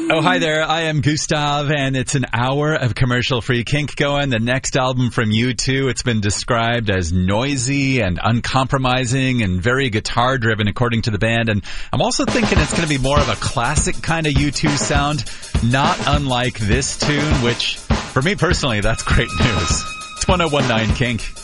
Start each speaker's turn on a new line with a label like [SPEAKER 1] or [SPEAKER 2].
[SPEAKER 1] Oh, hi there. I am Gustav, and it's an hour of commercial-free kink going. The next album from U2, it's been described as noisy and uncompromising and very guitar-driven, according to the band. And I'm also thinking it's going to be more of a classic kind of U2 sound, not unlike this tune, which, for me personally, that's great news. It's 1019 Kink.